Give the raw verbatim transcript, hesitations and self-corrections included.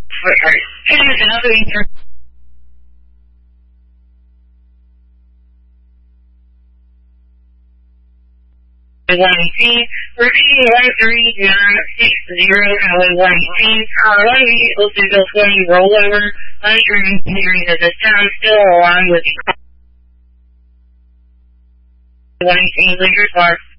Sorry. Here's another answer. one eighteen, repeating one three nine six zero, highway one eighteen, uh, one vehicle to go twenty rollover, unsure injuries at this time, still aligned with one eighteen, leave your car.